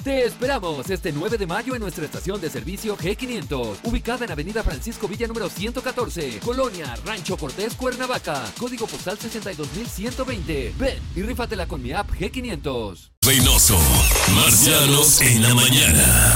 Te esperamos este 9 de mayo en nuestra estación de servicio G500, ubicada en Avenida Francisco Villa número 114, Colonia Rancho Cortés, Cuernavaca, código postal 62120. Ven y rífatela con mi app G500. Reynoso, Marcianos en la mañana.